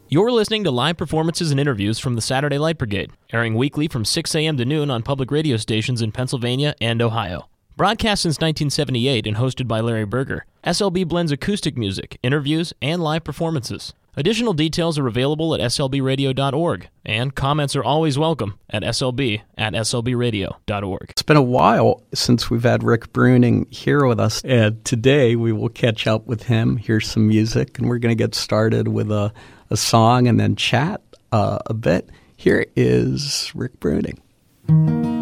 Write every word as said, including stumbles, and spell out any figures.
You're listening to live performances and interviews from the Saturday Light Brigade, airing weekly from six a.m. to noon on public radio stations in Pennsylvania and Ohio. Broadcast since nineteen seventy-eight and hosted by Larry Berger, S L B blends acoustic music, interviews, and live performances. Additional details are available at S L B radio dot org, and comments are always welcome at S L B at S L B radio dot org. It's been a while since we've had Rick Bruning here with us, and today we will catch up with him, hear some music, and we're going to get started with a, a song and then chat uh, a bit. Here is Rick Bruning.